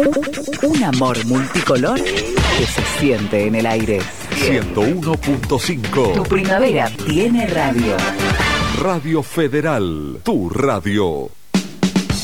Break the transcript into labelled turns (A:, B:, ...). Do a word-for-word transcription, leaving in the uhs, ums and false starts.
A: Un amor multicolor que se siente en el aire.
B: ciento uno punto cinco.
A: Tu primavera tiene radio.
B: Radio Federal, tu radio.